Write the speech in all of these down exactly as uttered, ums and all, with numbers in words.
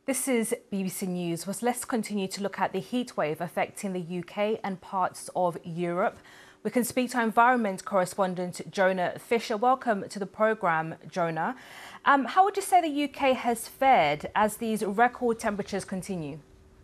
This is B B C News. Well, let's continue to look at the heatwave affecting the U K and parts of Europe. We can speak to our environment correspondent Jonah Fisher. Welcome to the programme, Jonah. Um, how would you say the U K has fared as these record temperatures continue?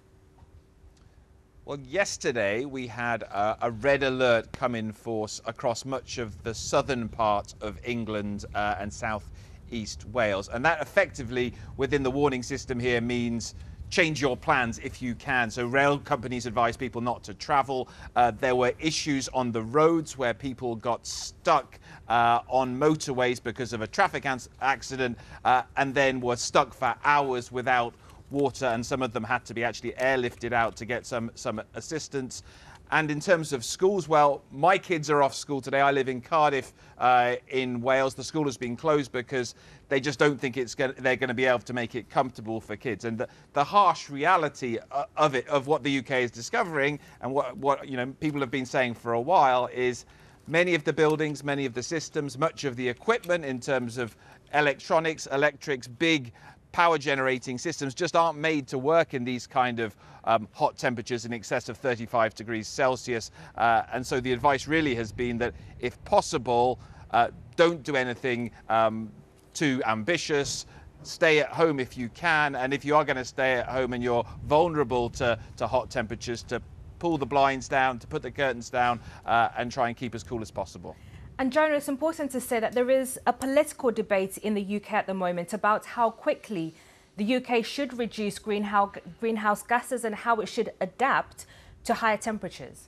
Well, yesterday we had a, a red alert come in force across much of the southern part of England uh, and south East Wales, and that effectively within the warning system here means change your plans if you can. So rail companies advise people not to travel. Uh, there were issues on the roads where people got stuck uh, on motorways because of a traffic accident uh, and then were stuck for hours without water, and some of them had to be actually airlifted out to get some some assistance. And in terms of schools, well, my kids are off school today. I live in Cardiff uh, in Wales. The school has been closed because they just don't think it's gonna, they're going to be able to make it comfortable for kids. And the, the harsh reality of it, of what the U K is discovering, and what, what you know people have been saying for a while, is many of the buildings, many of the systems, much of the equipment in terms of electronics, electrics, big power generating systems just aren't made to work in these kind of um, hot temperatures in excess of thirty-five degrees Celsius. Uh, and so the advice really has been that if possible, uh, don't do anything um, too ambitious. Stay at home if you can. And if you are going to stay at home and you're vulnerable to, to hot temperatures, to pull the blinds down, to put the curtains down uh, and try and keep as cool as possible. And Jonah, it's important to say that there is a political debate in the U K at the moment about how quickly the U K should reduce greenhouse, greenhouse gases and how it should adapt to higher temperatures.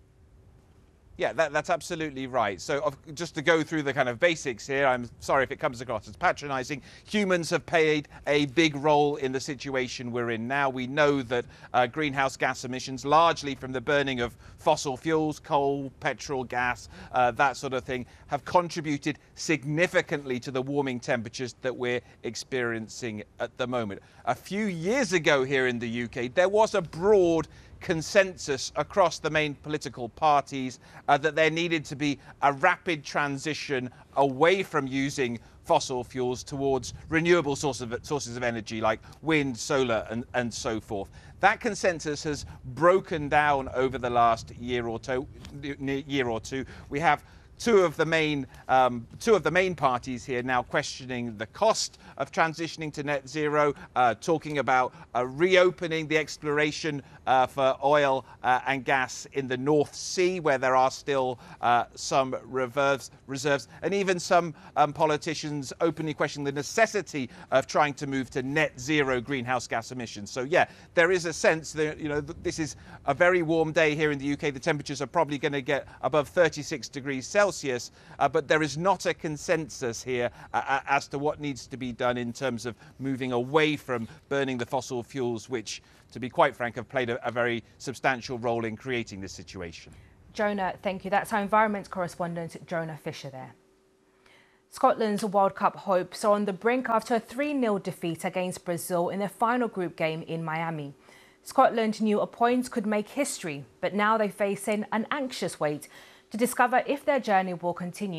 Yeah, that, that's absolutely right. So uh, just to go through the kind of basics here, I'm sorry if it comes across as patronising. Humans have played a big role in the situation we're in now. We know that uh, greenhouse gas emissions, largely from the burning of fossil fuels, coal, petrol, gas, uh, that sort of thing, have contributed significantly to the warming temperatures that we're experiencing at the moment. A few years ago here in the U K, there was a broad consensus across the main political parties uh, that there needed to be a rapid transition away from using fossil fuels towards renewable sources of, sources of energy like wind, solar and, and so forth. That consensus has broken down over the last year or two. Year or two. We have Two of the main um, two of the main parties here now questioning the cost of transitioning to net zero, uh, talking about uh, reopening the exploration uh, for oil uh, and gas in the North Sea, where there are still uh, some reserves, reserves, and even some um, politicians openly questioning the necessity of trying to move to net zero greenhouse gas emissions. So yeah, there is a sense that you know this is a very warm day here in the U K. The temperatures are probably going to get above thirty-six degrees Celsius. Celsius, uh, but there is not a consensus here uh, as to what needs to be done in terms of moving away from burning the fossil fuels, which, to be quite frank, have played a, a very substantial role in creating this situation. Jonah, thank you. That's our environment correspondent, Jonah Fisher there. Scotland's World Cup hopes are on the brink after a three nil defeat against Brazil in their final group game in Miami. Scotland knew a point could make history, but now they face an anxious wait to discover if their journey will continue.